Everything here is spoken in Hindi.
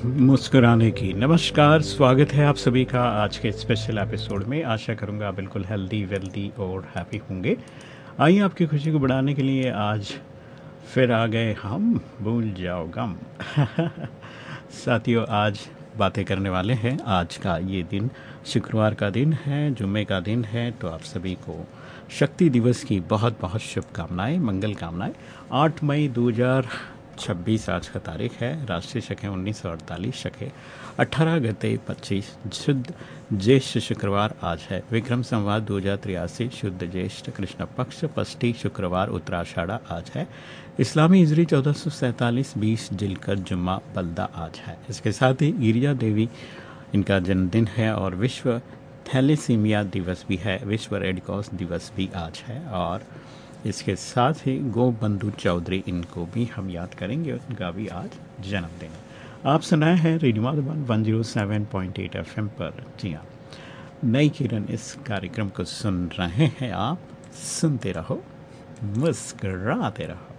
मुस्कुराने की। नमस्कार, स्वागत है आप सभी का आज के स्पेशल एपिसोड में। आशा करूंगा बिल्कुल हेल्दी वेल्दी और हैप्पी होंगे। आइए आपकी खुशी को बढ़ाने के लिए आज फिर आ गए हम, भूल जाओ गम। साथियों, आज बातें करने वाले हैं। आज का ये दिन शुक्रवार का दिन है, जुम्मे का दिन है, तो आप सभी को शक्ति दिवस की बहुत बहुत शुभकामनाएं, मंगल कामनाएं। 8 मई 2026 आज का तारीख है। राष्ट्रीय शक है 1948, शक है 18 गते 25, शुद्ध ज्येष्ठ शुक्रवार आज है। विक्रम संवत 2083, शुद्ध ज्येष्ठ कृष्ण पक्ष पष्टी शुक्रवार उत्तराषाढ़ा आज है। इस्लामी हिजरी 1447, 20 जिलकर जुम्मा बल्दा आज है। इसके साथ ही गिरिजा देवी इनका जन्मदिन है और विश्व थैलेसीमिया दिवस भी है, विश्व रेड क्रॉस दिवस भी आज है। और इसके साथ ही गोबंधु चौधरी, इनको भी हम याद करेंगे, उनका भी आज जन्मदिन है। आप सुनाए हैं रेडियो मधुबन 107.8 FM पर। जी हाँ, नई किरण इस कार्यक्रम को सुन रहे हैं आप। सुनते रहो, मुस्कराते रहो।